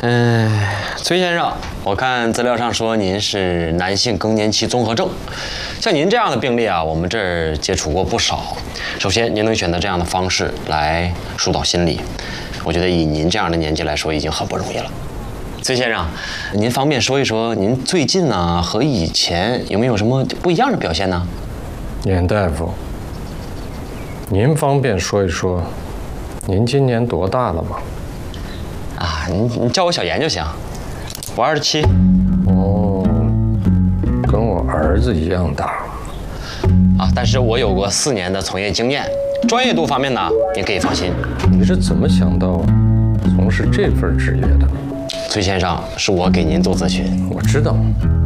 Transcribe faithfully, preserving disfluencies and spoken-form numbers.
嗯，崔先生，我看资料上说您是男性更年期综合症，像您这样的病例啊，我们这儿接触过不少。首先，您能选择这样的方式来疏导心理，我觉得以您这样的年纪来说，已经很不容易了。崔先生，您方便说一说您最近呢和以前有没有什么不一样的表现呢？ 严大夫，您方便说一说，您今年多大了吗？ 啊，你你叫我小严就行。我二十七。 哦，跟我儿子一样大。 啊，但是我有过四年的从业经验，专业度方面呢，您可以放心。 你是怎么想到从事这份职业的？ 崔先生，是我给您做咨询。 我知道，